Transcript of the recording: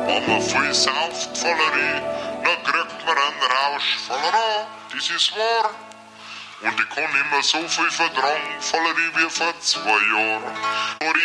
Wenn man viel sauft, Falleri, dann kriegt man einen Rausch, Fallera, das ist wahr. Und ich kann immer so viel vertragen, Falleri, wie vor 2 Jahren.